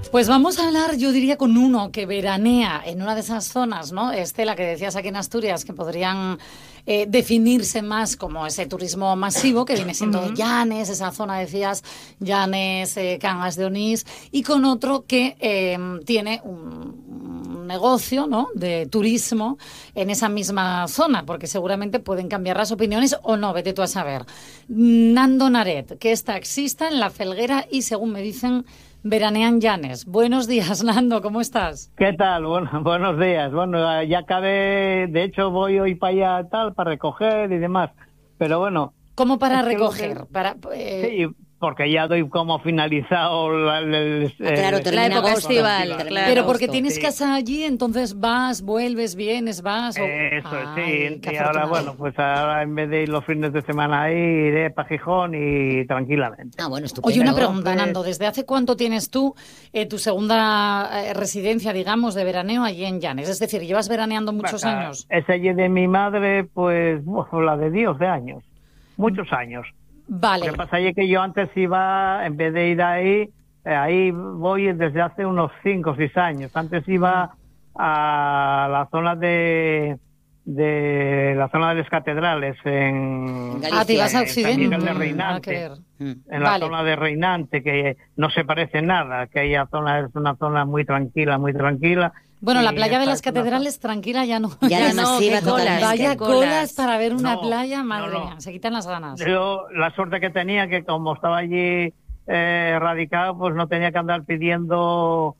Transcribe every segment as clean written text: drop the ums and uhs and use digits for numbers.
Pues vamos a hablar, yo diría, con uno que veranea en una de esas zonas, ¿no? Estela, que decías aquí en Asturias, que podrían definirse más como ese turismo masivo, que viene siendo Llanes, esa zona, decías, Llanes, Cangas de Onís, y con otro que tiene un negocio, ¿no?, de turismo en esa misma zona, porque seguramente pueden cambiar las opiniones o no, vete tú a saber. Nando Naret, que es taxista en La Felguera y, según me dicen, veranean Llanes. Buenos días, Nando, ¿cómo estás? ¿Qué tal? Bueno, buenos días. Bueno, ya acabé, de hecho voy hoy para allá tal, para recoger y demás. Pero bueno. ¿Cómo para recoger? Sí, porque ya doy como finalizado claro, termina la época estival. Claro. Pero porque tienes casa allí, entonces vas, vuelves, vienes, vas. Eso, Ay, sí. Y ahora, bueno, pues ahora en vez de ir los fines de semana ahí, iré para Gijón y tranquilamente. Ah, bueno, estupendo. Oye, una pregunta, Nando. ¿Desde hace cuánto tienes tú tu segunda residencia, digamos, de veraneo allí en Llanes? Es decir, ¿llevas veraneando muchos años? Es allí de mi madre, pues, la de Dios, de años. Muchos años. Vale. Lo que pasa es que yo antes iba, en vez de ir ahí voy desde hace unos 5 o 6 años. Antes iba a la zona de las catedrales en Galicia. Te vas a Occidente. San Miguel de Reinante, en la zona de Reinante, que no se parece nada, que es una zona muy tranquila. Bueno, la playa de las catedrales, tranquila, ya no. Ya demasiado colas. Vaya colas para ver una playa, madre mía, se quitan las ganas. Yo, la suerte que tenía, que como estaba allí radicado, pues no tenía que andar pidiendo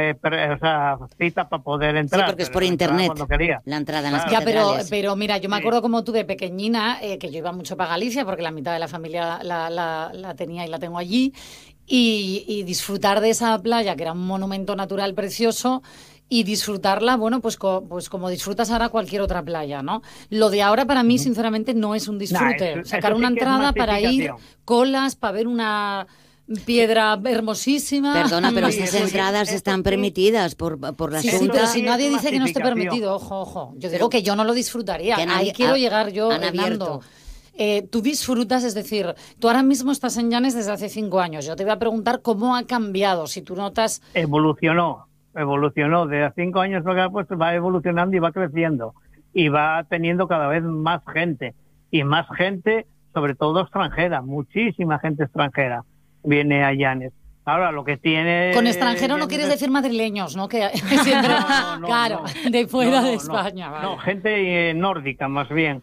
cita para poder entrar. Sí, porque es por internet la entrada en las catedrales. Pero mira, yo me acuerdo como tú de pequeñina, que yo iba mucho para Galicia, porque la mitad de la familia la tenía y la tengo allí, y disfrutar de esa playa, que era un monumento natural precioso, y disfrutarla, bueno, pues como disfrutas ahora cualquier otra playa, ¿no? Lo de ahora para mí, sinceramente, no es un disfrute. Sacar una entrada para ir, colas, para ver una piedra hermosísima. Perdona, pero esas entradas están permitidas por la Junta. Sí, pero si nadie dice que no esté permitido, ojo. Yo digo que yo no lo disfrutaría. Ahí quiero llegar yo, Nando. Tú disfrutas, es decir, tú ahora mismo estás en Llanes desde hace 5 años. Yo te voy a preguntar cómo ha cambiado, si tú notas... Evolucionó. Desde 5 años pues va evolucionando y va creciendo. Y va teniendo cada vez más gente. Y más gente, sobre todo extranjera. Muchísima gente extranjera viene a Llanes. Ahora, lo que tiene... Con extranjero no quieres decir madrileños, ¿no? Que siempre, claro, de fuera de España. Vale. No, gente nórdica, más bien.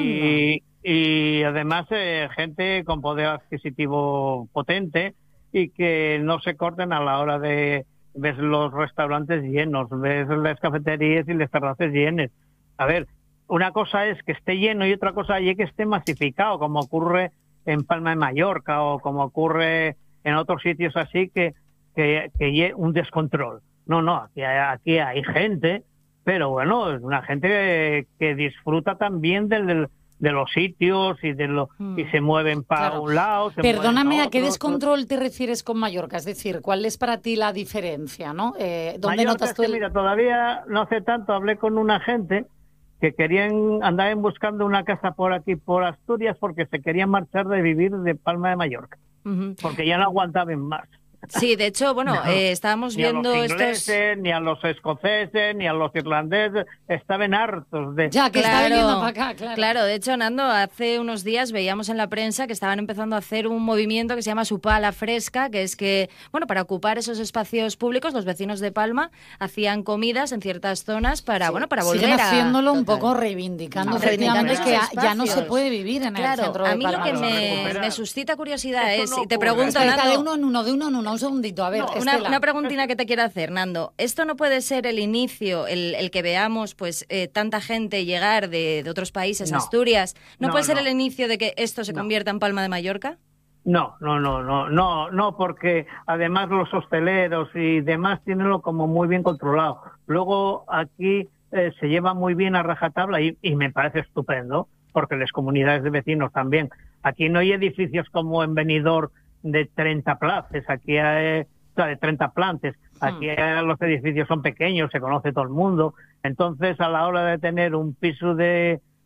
Y además gente con poder adquisitivo potente y que no se corten a la hora de... Ves los restaurantes llenos, ves las cafeterías y las terrazas llenas. A ver, una cosa es que esté lleno y otra cosa es que esté masificado, como ocurre en Palma de Mallorca o como ocurre en otros sitios así, que hay un descontrol. No, aquí hay gente, pero bueno, es una gente que disfruta también de los sitios y y se mueven para un lado. Perdóname, ¿a qué descontrol te refieres con Mallorca? Es decir, ¿cuál es para ti la diferencia, no? ¿Dónde Mallorca, notas tú mira, todavía no hace tanto hablé con una gente que andaban buscando una casa por aquí, por Asturias, porque se querían marchar de vivir de Palma de Mallorca, porque ya no aguantaban más. Sí, de hecho, bueno, estábamos viendo ni a los ingleses, ni a los escoceses, ni a los irlandeses, estaban hartos de... Ya, que estaban yendo para acá, claro. Claro, de hecho, Nando, hace unos días veíamos en la prensa que estaban empezando a hacer un movimiento que se llama Su Pala Fresca, que es que, bueno, para ocupar esos espacios públicos, los vecinos de Palma hacían comidas en ciertas zonas para volver siguen haciéndolo un poco reivindicando efectivamente que ya no se puede vivir en el centro de Palma. A mí lo que me suscita curiosidad es, y te pregunto, Nando... De uno en uno, un segundito, a ver, una preguntina que te quiero hacer, Nando. ¿Esto no puede ser el inicio, el que veamos pues tanta gente llegar de otros países a Asturias? ¿No puede ser el inicio de que esto se convierta en Palma de Mallorca? No, porque además los hosteleros y demás tienenlo como muy bien controlado. Luego aquí se lleva muy bien a rajatabla y me parece estupendo, porque las comunidades de vecinos también. Aquí no hay edificios como en Benidorm de 30 plazas, aquí hay de 30 plantas, aquí los edificios son pequeños, se conoce todo el mundo, entonces a la hora de tener un piso de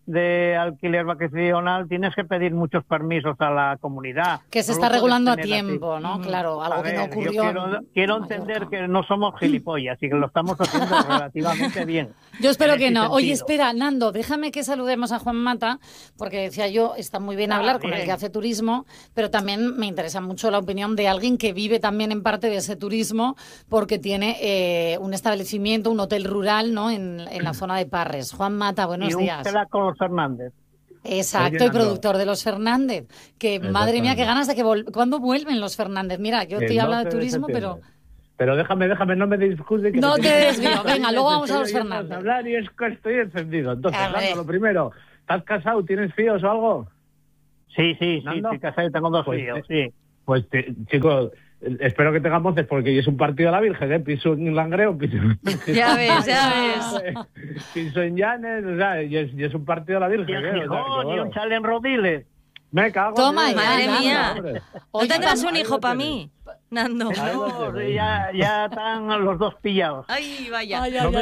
de alquiler vacacional tienes que pedir muchos permisos a la comunidad. Que se está regulando a tiempo, ¿no? Claro, algo que no ocurrió. Quiero entender que no somos gilipollas y que lo estamos haciendo relativamente bien. Yo espero que no. Oye, espera, Nando, déjame que saludemos a Juan Mata, porque decía yo, está muy bien hablar con el que hace turismo, pero también me interesa mucho la opinión de alguien que vive también en parte de ese turismo, porque tiene un establecimiento, un hotel rural, ¿no? En la zona de Parres. Juan Mata, buenos días. Fernández. Exacto, y productor de los Fernández. Que madre mía, qué ganas de que ¿cuándo vuelven los Fernández? Mira, yo te he hablado de turismo, pero déjame, no me disculpe. No te desvío, venga, luego vamos a los Fernández. A hablar y es que estoy encendido. Entonces, Nando, lo primero, ¿estás casado? ¿Tienes fíos o algo? Sí, estoy casado y tengo 2 fíos, sí. Pues, chicos, espero que tengamos voces, porque es un partido de la Virgen, piso en Langreo, piso... Ya ves. Piso en Llanes, o sea, y es un partido de la Virgen. Y un chale en Rodiles. Me cago. Toma, madre mía. ¿No tendrás un hijo para mí, Nando? No, ya están los 2 pillados. Ay, vaya.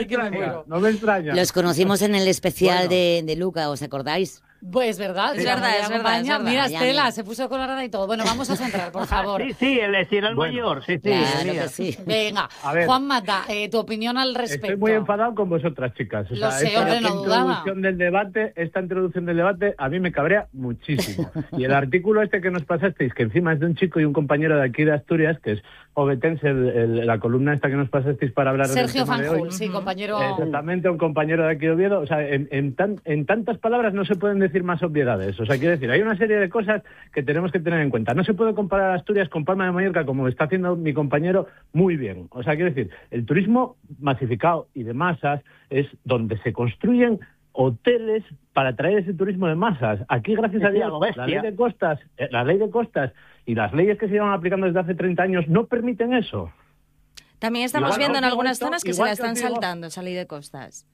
No me extraña. Los conocimos en el especial de Luca, ¿os acordáis? Pues es verdad. Es verdad. Mira, Estela, se puso colorada y todo. Bueno, vamos a centrar, por favor. Sí, él era el mayor. Sí. Claro que sí. Venga, Juan Mata, tu opinión al respecto. Estoy muy enfadado con vosotras, chicas. O sea, Lo sé, hombre, no dudaba. Esta introducción del debate a mí me cabrea muchísimo. Y el artículo que nos pasasteis, que encima es de un chico y un compañero de aquí de Asturias, que es obetense, la columna esta que nos pasasteis para hablar Sergio del tema de hoy. sí, compañero. Exactamente, un compañero de aquí de Oviedo. O sea, en tantas palabras no se pueden decir más obviedades. O sea, quiero decir, hay una serie de cosas que tenemos que tener en cuenta. No se puede comparar Asturias con Palma de Mallorca, como está haciendo mi compañero muy bien. O sea, quiero decir, el turismo masificado y de masas es donde se construyen hoteles para atraer ese turismo de masas. Aquí, gracias a Dios, la ley de costas y las leyes que se llevan aplicando desde hace 30 años no permiten eso. También estamos viendo en algunas zonas que se la están saltando, esa ley de costas.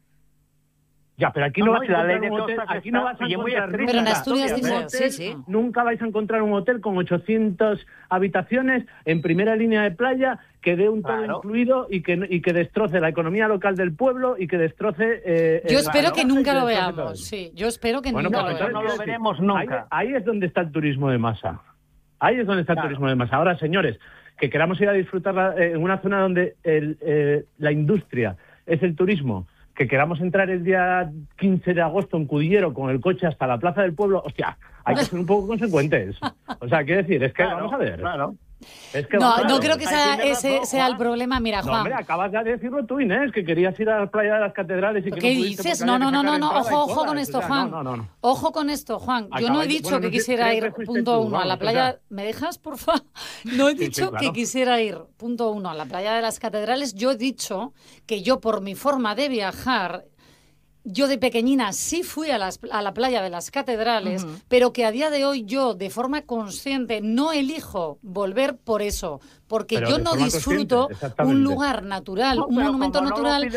Ya, pero aquí no vas a encontrar un hotel, aquí no vas a encontrar... Pero en Asturias dice, nunca vais a encontrar un hotel con 800 habitaciones en primera línea de playa que dé un todo incluido y que destroce la economía local del pueblo y que destroce... yo espero que nunca lo veamos, sí. Yo espero que nunca lo veamos. No lo veremos nunca. Ahí es donde está el turismo de masa. Ahí es donde está el turismo de masa. Ahora, señores, que queramos ir a disfrutar en una zona donde la industria es el turismo, que queramos entrar el día 15 de agosto en Cudillero con el coche hasta la Plaza del Pueblo, hostia, hay que ser un poco consecuentes. O sea, quiero decir, es que vamos a ver. Claro. Es que, no creo que ese sea el problema. Mira, Juan. No, hombre, acabas de decirlo tú, Inés, que querías ir a la playa de las catedrales y que ¿qué dices? No. Ojo con esto, Juan. No. Ojo con esto, Juan. Yo no he dicho que quisiera ir, punto 1, a la playa... ¿Me dejas, por favor? No he dicho que quisiera ir, punto 1, a la playa de las catedrales. Yo he dicho que yo, por mi forma de viajar... Yo de pequeñina sí fui a la playa de las catedrales, pero que a día de hoy yo, de forma consciente, no elijo volver por eso, porque yo no disfruto un lugar natural, un monumento natural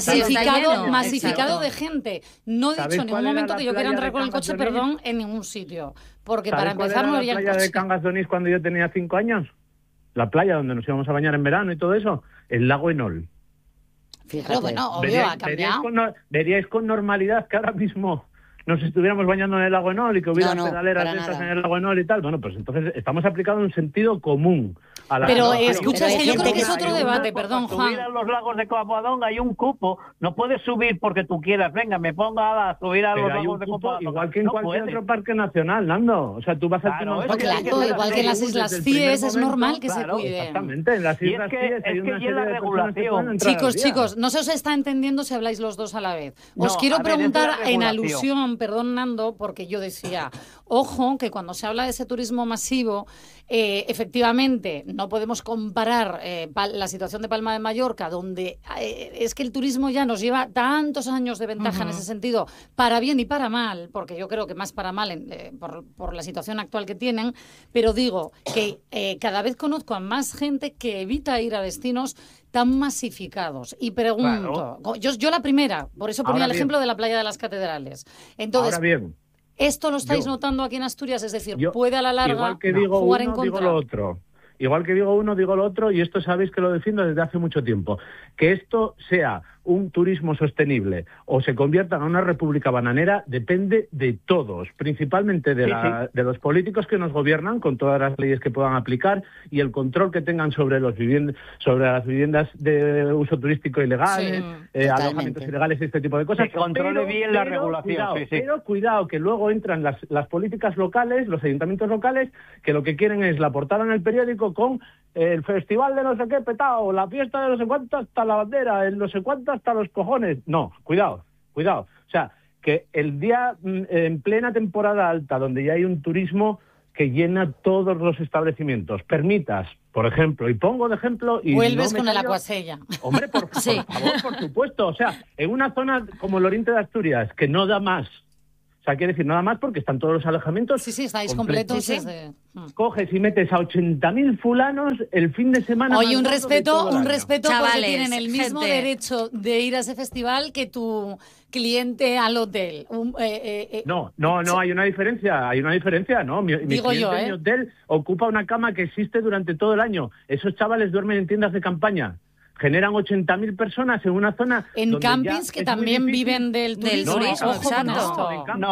masificado de gente. No he dicho en ningún momento que yo quiera entrar con el coche, en ningún sitio, porque para empezar no había la playa de Cangas de Onís cuando yo tenía 5 años? La playa donde nos íbamos a bañar en verano y todo eso, el lago Enol. Fíjate, bueno, obvio, ha cambiado. Veríais con normalidad que ahora mismo nos estuviéramos bañando en el lago Enol y que hubiera pedaleras de estas en el lago Enol y tal. Bueno, pues entonces estamos aplicando un sentido común a la... Pero escucha, es que yo creo que es otro debate, perdón, Juan. Subir a los lagos de Covadonga hay un cupo, no puedes subir porque tú quieras. Venga, me ponga a subir a los lagos de Covadonga. Igual que en cualquier otro parque nacional, Nando. O sea, tú vas a... igual que en las Islas Cíes es normal que se cuiden. Exactamente, en las Islas Cíes hay una serie de regulación. Chicos, no se os está entendiendo si habláis los dos a la vez. Os quiero preguntar en alusión, perdón, Nando, porque yo decía, ojo, que cuando se habla de ese turismo masivo, efectivamente, no podemos comparar la situación de Palma de Mallorca, donde es que el turismo ya nos lleva tantos años de ventaja en ese sentido, para bien y para mal, porque yo creo que más para mal por la situación actual que tienen, pero digo que cada vez conozco a más gente que evita ir a destinos tan masificados. Y pregunto, yo la primera, por eso ponía el ejemplo de la playa de las catedrales. Entonces, ¿esto lo estáis notando aquí en Asturias? Es decir, ¿puede a la larga igual que digo jugar uno, en contra? Digo lo otro. Igual que digo uno, digo lo otro, y esto sabéis que lo defiendo desde hace mucho tiempo. Que esto sea un turismo sostenible o se conviertan en una república bananera depende de todos, principalmente de los políticos que nos gobiernan, con todas las leyes que puedan aplicar y el control que tengan sobre las viviendas de uso turístico ilegales, alojamientos ilegales y este tipo de cosas. Que controle bien la regulación. Pero cuidado, que luego entran las políticas locales, los ayuntamientos locales, que lo que quieren es la portada en el periódico con el festival de no sé qué petao, la fiesta de no sé cuánto hasta la bandera, el no sé cuánto hasta los cojones. No, cuidado. O sea, que el día en plena temporada alta, donde ya hay un turismo que llena todos los establecimientos, permitas, por ejemplo, y pongo de ejemplo... y vuelves con el Acuasella. Hombre, por favor, por supuesto. O sea, en una zona como el oriente de Asturias, que no da más. O sea, quiere decir, nada más porque están todos los alojamientos... Sí, estáis completos. Coges y metes a 80.000 fulanos el fin de semana... Oye, un respeto Chavales, porque tienen el mismo derecho de ir a ese festival que tu cliente al hotel. No, hay una diferencia, ¿no? Mi cliente en mi hotel ocupa una cama que existe durante todo el año. Esos chavales duermen en tiendas de campaña. Generan 80.000 personas en una zona... En campings que también viven del turismo. Exacto.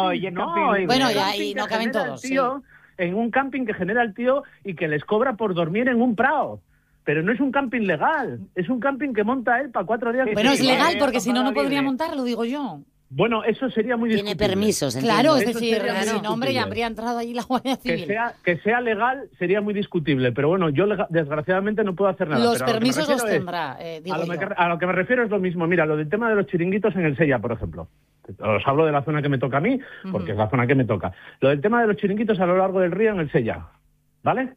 Bueno, ya ahí no caben todos. En un camping que genera el tío y que les cobra por dormir en un prado. Pero no es un camping legal, es un camping que monta él para 4 días. Bueno, es legal porque si no podría montarlo, digo yo. Bueno, eso sería muy discutible. Tiene permisos. Claro, es decir, si no, hombre, ya habría entrado allí la Guardia Civil. Que sea legal sería muy discutible, pero bueno, yo desgraciadamente no puedo hacer nada. Los permisos los tendrá, a lo que me refiero es lo mismo. Mira, lo del tema de los chiringuitos en el Sella, por ejemplo. Os hablo de la zona que me toca a mí, porque es la zona que me toca. Lo del tema de los chiringuitos a lo largo del río en el Sella, ¿vale?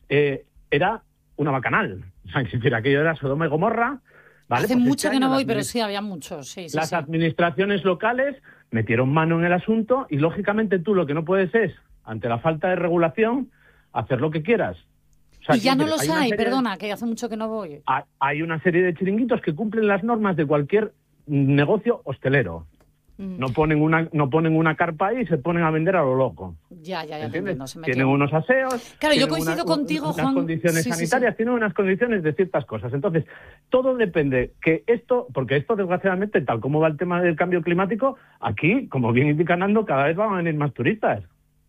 Era una bacanal. O sea, es decir, aquello era Sodoma y Gomorra. ¿Vale? Hace mucho que no voy, pero sí, había muchos. Las administraciones locales metieron mano en el asunto y, lógicamente, tú lo que no puedes es, ante la falta de regulación, hacer lo que quieras. O sea, y ya no los hay, perdona, que hace mucho que no voy. Hay una serie de chiringuitos que cumplen las normas de cualquier negocio hostelero. No ponen una carpa ahí y se ponen a vender a lo loco. Ya, ¿entiendes? Tienen unos aseos. Claro, yo coincido contigo, Juan. Unas condiciones sanitarias, tienen unas condiciones de ciertas cosas. Entonces, todo depende porque esto desgraciadamente, tal como va el tema del cambio climático, aquí, como bien indica Nando, cada vez van a venir más turistas.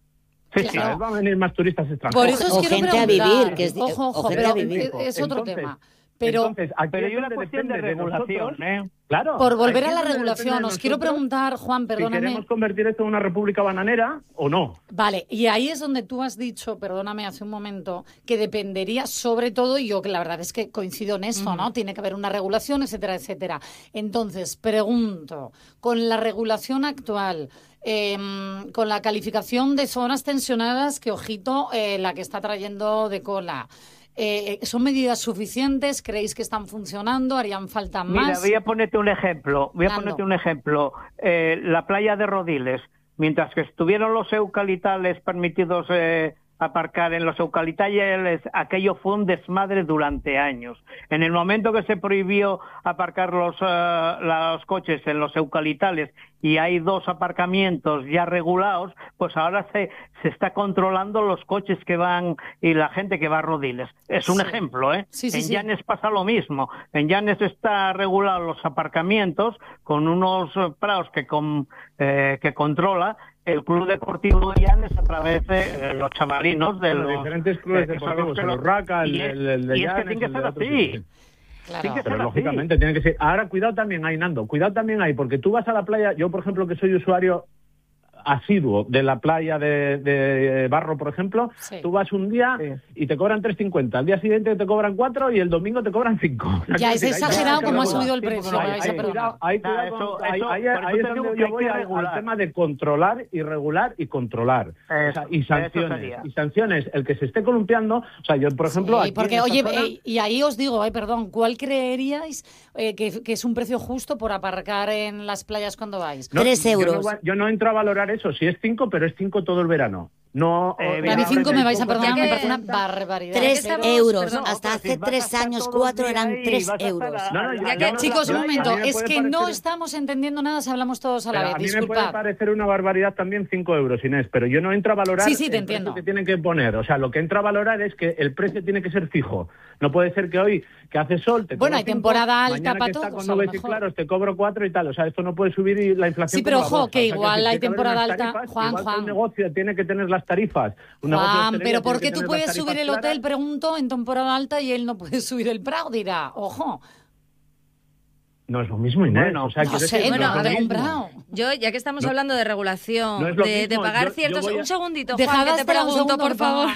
Cada vez van a venir más turistas extranjeros. Por eso os quiero gente preguntar. A vivir, que es Ojo, pero es otro tema. Pero hay una cuestión de regulación, Claro. Por volver a la regulación, os quiero preguntar, Juan, perdóname. Si queremos convertir esto en una república bananera o no. Vale, y ahí es donde tú has dicho, perdóname, hace un momento, que dependería sobre todo, y yo que la verdad es que coincido en esto, ¿no? Tiene que haber una regulación, etcétera, etcétera. Entonces, pregunto, con la regulación actual, con la calificación de zonas tensionadas, que ojito, la que está trayendo de cola, ¿son medidas suficientes? ¿Creéis que están funcionando? ¿Harían falta más? Mira, voy a ponerte un ejemplo. La playa de Rodiles, mientras que estuvieron los eucaliptales permitidos aparcar en los eucaliptales, aquello fue un desmadre durante años. En el momento que se prohibió aparcar los coches en los eucaliptales y hay 2 aparcamientos ya regulados, pues ahora se está controlando los coches que van y la gente que va a Rodiles. Es un ejemplo, ¿eh? Sí, en Llanes pasa lo mismo. En Llanes está regulado los aparcamientos con unos prados que controla el Club Deportivo de Llanes a través de los chavalinos de los diferentes clubes deportivos, el Urraca, el de Llanes... Y es que tiene que ser así. Claro. Pero lógicamente tiene que ser. Ahora, cuidado también ahí, Nando, porque tú vas a la playa, yo por ejemplo que soy usuario asiduo de la playa de Barro, por ejemplo, tú vas un día y te cobran 3,50, al día siguiente te cobran 4 y el domingo te cobran 5. Ya es exagerado como ha subido el precio. Ahí es donde yo voy al tema de controlar y regular y controlar. Y sanciones. El que se esté columpiando, o sea, yo por ejemplo... Sí, porque, oye, y ahí os digo, ¿cuál creeríais que es un precio justo por aparcar en las playas cuando vais? 3 euros. Yo no entro a valorar eso, si es 5, pero es 5 todo el verano. No, a mí 5 me vais a perdonar, me parece una barbaridad. 3 euros. Hasta hace 3 años, 4 eran 3 euros. Chicos, un momento, es que no estamos entendiendo nada si hablamos todos a la vez, a mí disculpad. me puede parecer una barbaridad también 5 euros, Inés, pero yo no entro a valorar Sí, te entiendo. precio que tienen que poner. O sea, lo que entro a valorar es que el precio tiene que ser fijo. No puede ser que hoy, que hace sol, te cobro Bueno, hay 5, temporada alta mañana para que está todos, con a lo nubes y mejor. claros, te cobro 4 y tal. O sea, esto no puede subir y la inflación. Sí, pero como la ojo, bolsa. que O sea, igual tiene hay que haber temporada unas alta. tarifas, Juan, igual que Juan. un negocio tiene que tener las tarifas. Un negocio de Juan, hostelería pero ¿por tiene qué que tú tener puedes las subir tarifas el hotel, claras? pregunto, en temporada alta y él no puede subir el Prado? Dirá, ojo. No es lo mismo, Inés. Bueno, o sea, No quiero sé, decir, no, no es a lo ver, un mismo. Prado. Yo, ya que estamos No, hablando de regulación, no es lo de mismo. pagar Yo ciertos... voy a- Un segundito, Dejad Juan, que te hasta un pregunto, segundo, por favor.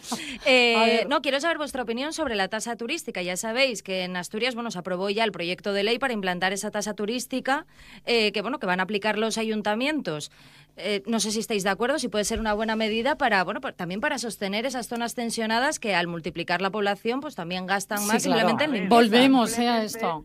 ver. No, quiero saber vuestra opinión sobre la tasa turística. Ya sabéis que en Asturias, bueno, se aprobó ya el proyecto de ley para implantar esa tasa turística que van a aplicar los ayuntamientos. No sé si estáis de acuerdo, si puede ser una buena medida para, también para sostener esas zonas tensionadas que al multiplicar la población, pues también gastan más Sí, claro. simplemente en limpieza. Volvemos a esto.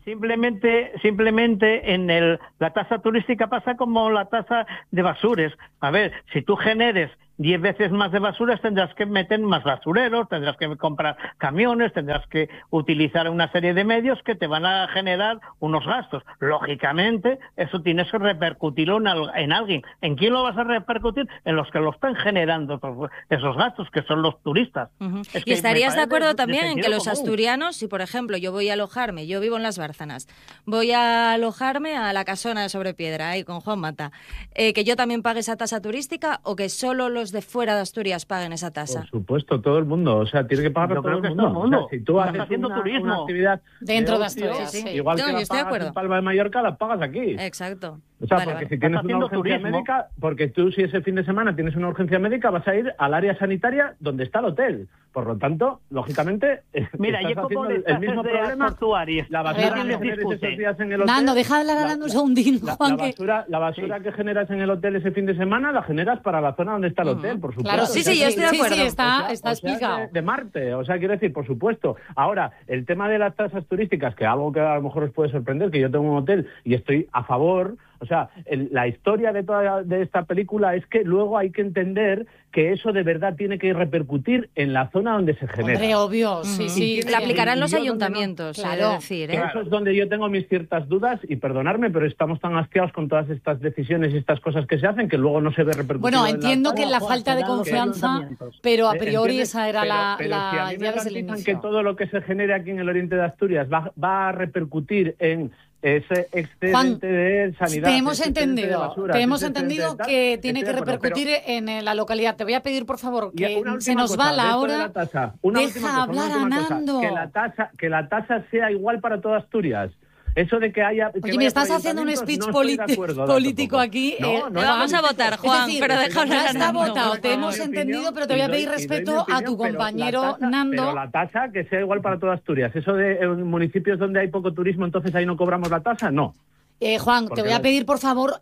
Simplemente la tasa turística pasa como la tasa de basures. A ver, si tú generes 10 veces más de basuras, tendrás que meter más basureros, tendrás que comprar camiones, tendrás que utilizar una serie de medios que te van a generar unos gastos. Lógicamente, eso tienes que repercutirlo en alguien. ¿En quién lo vas a repercutir? En los que lo están generando esos gastos, que son los turistas. Uh-huh. Es ¿Y que estarías me de parece acuerdo de también en que sentido los común. asturianos, si por ejemplo yo voy a alojarme, yo vivo en Las Bárcenas, voy a alojarme a la casona de Sobrepiedra, ahí con Juan Mata, que yo también pague esa tasa turística o que solo los de fuera de Asturias paguen esa tasa? Por supuesto, todo el mundo. O sea, tiene que pagar Yo todo creo el que mundo. todo el mundo. O sea, si tú Estás haces haciendo una turismo. actividad Dentro de ocio, Asturias, sí. igual No, que yo la estoy de pagas acuerdo. en Palma de Mallorca, la pagas aquí. Exacto. O sea, Vale, porque vale. si tienes Estás una haciendo urgencia turismo. médica, porque tú si ese fin de semana tienes una urgencia médica, vas a ir al área sanitaria donde está el hotel. Por lo tanto, lógicamente, Mira, estás yo como haciendo de el mismo de problema. portuarias, La A ver, basura que Nando. generes esos días en el hotel... Nando, deja de hablar un segundín, Juan, que... La basura que generas en el hotel ese fin de semana la generas para la zona donde está el hotel, por supuesto. Claro, Sí, sí, yo estoy de acuerdo. Sí, está O sea, explicado. de Marte, o sea, quiero decir, por supuesto. Ahora, el tema de las tasas turísticas, que algo que a lo mejor os puede sorprender, que yo tengo un hotel y estoy a favor, o sea, la historia de esta película es que luego hay que entender que eso de verdad tiene que repercutir en la zona donde se genera. Hombre, obvio, sí, sí. La aplicarán Y los yo donde ayuntamientos, Claro. decir, Que ¿eh? eso es donde yo tengo mis ciertas dudas, y perdonadme, pero estamos tan hastiados con todas estas decisiones y estas cosas que se hacen que luego no se ve repercutido. Bueno, en entiendo que la Juan, falta de serán los confianza, ayuntamientos. pero a priori ¿Entiendes? esa era Pero la si a mí me idea desde el garantizan inicio. que todo lo que se genere aquí en el oriente de Asturias va a repercutir en ese excedente Juan, de sanidad. te hemos ese excedente de entendido, basura, te ese hemos excedente entendido de tal, que tiene que estoy de acuerdo, repercutir en la localidad. Te voy a pedir, por favor, pero- y que una se última nos cosa, va de la esto de hora. la tasa, una Deja última cosa, hablar una a última cosa, Nando. que la tasa sea igual para toda Asturias. Eso de que haya... que Oye, vaya me estás por haciendo un ayuntamientos, speech no estoy de acuerdo político tampoco. aquí. No, Te vamos a votar, Juan, es decir, pero deja hablar ya a está Nando, votado, por te favor. hemos Mi entendido, opinión, pero te voy a y pedir doy mi respeto a opinión, tu pero compañero la tasa, Nando. Pero la tasa que sea igual para toda Asturias. Eso de municipios donde hay poco turismo, entonces ahí no cobramos la tasa, no. Juan, Porque te voy a pedir, por favor,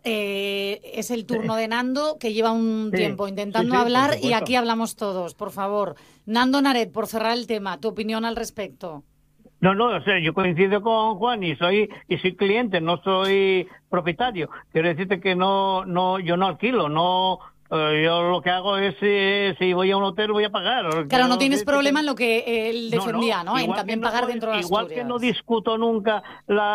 es el turno de Nando, que lleva un Sí. tiempo intentando Sí, por hablar y supuesto. aquí hablamos todos, por favor. Nando Naret, por cerrar el tema, tu opinión al respecto. No, o sea, yo coincido con Juan y soy cliente, no soy propietario. Quiero decirte que yo no alquilo, yo lo que hago es si voy a un hotel voy a pagar. Claro, Quiero no tienes decirte problema que- en lo que él defendía, ¿no? En igual también que no pagar doy- dentro de Igual Asturias. que no discuto nunca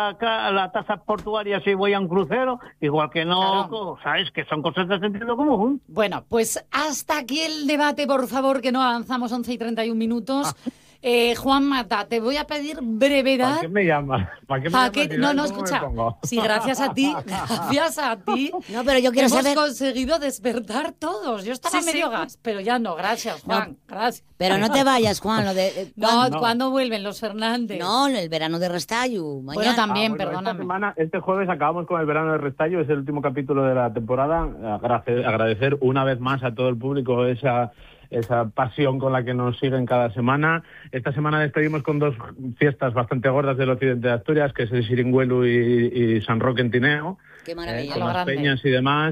la tasa portuaria si voy a un crucero, igual que no, Claro. ¿sabes? Que son cosas de sentido común. Bueno, pues hasta aquí el debate, por favor, que no avanzamos 11 y 31 minutos. Juan Mata, te voy a pedir brevedad. ¿Para qué me llamas? ¿Para qué me ¿Para llamas? qué? Si No, sabes no, cómo me escucha. pongo. Sí, gracias a ti, No, pero yo quiero hemos saber... conseguido despertar todos. Yo estaba Sí, medio sí. gas, pero ya no, gracias, Juan, gracias. Pero no te vayas, Juan. Lo de, No, No. ¿cuándo vuelven los Fernández? no, el verano de Restallo. Mañana. Bueno, también, Bueno, perdóname. Esta semana, este jueves acabamos con el verano de Restallo, es el último capítulo de la temporada. Agradecer una vez más a todo el público esa pasión con la que nos siguen cada semana. Esta semana despedimos con dos fiestas bastante gordas del occidente de Asturias, que es el Siringuelu y San Roque en Tineo, Qué maravilla. lo con las grande. peñas y demás.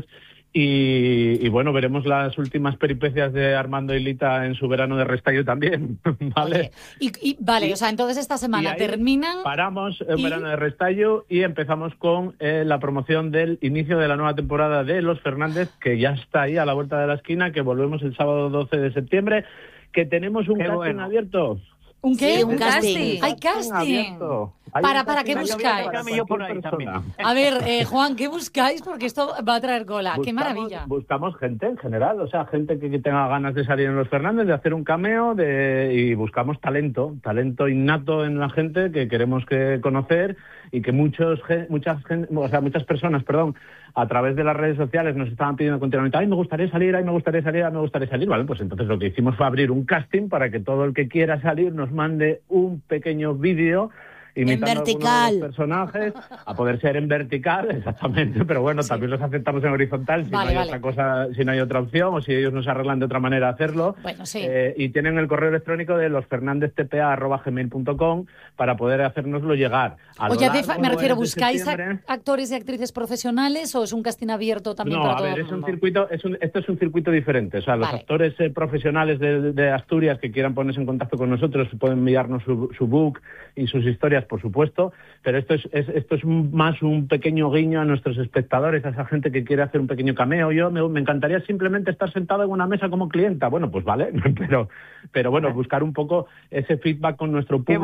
Y bueno, veremos las últimas peripecias de Armando y Lita en su verano de Restallo también, ¿vale? Vale, o sea, entonces esta semana terminan... Paramos el verano de Restallo y empezamos con la promoción del inicio de la nueva temporada de Los Fernández, que ya está ahí a la vuelta de la esquina, que volvemos el sábado 12 de septiembre, que tenemos un casting abierto. ¿Un qué? Sí, un casting. ¡Hay casting! ¿Para qué buscáis? A ver, Juan, ¿qué buscáis? Porque esto va a traer cola. ¡Qué maravilla! Buscamos gente en general, o sea, gente que tenga ganas de salir en Los Fernández, de hacer un cameo, y buscamos talento innato en la gente que queremos conocer, y que muchas personas, a través de las redes sociales nos estaban pidiendo continuamente, ¡ay, me gustaría salir! Vale, pues entonces lo que hicimos fue abrir un casting para que todo el que quiera salir nos mande un pequeño vídeo imitando en vertical a algunos de los personajes, a poder ser en vertical, exactamente, pero bueno, también los aceptamos en horizontal si no hay otra cosa, si no hay otra opción, o si ellos nos arreglan de otra manera hacerlo. Bueno, sí. Y tienen el correo electrónico de losfernandeztpa@gmail.com para poder hacérnoslo llegar. Oye, me refiero, ¿buscáis actores y actrices profesionales o es un casting abierto también para todo el mundo? Esto es un circuito diferente. O sea, los actores profesionales de Asturias que quieran ponerse en contacto con nosotros pueden enviarnos su book y sus historias, por supuesto, pero esto es más un pequeño guiño a nuestros espectadores, a esa gente que quiere hacer un pequeño cameo. Me encantaría simplemente estar sentado en una mesa como clienta. Bueno, pues vale, pero bueno, buscar un poco ese feedback con nuestro público.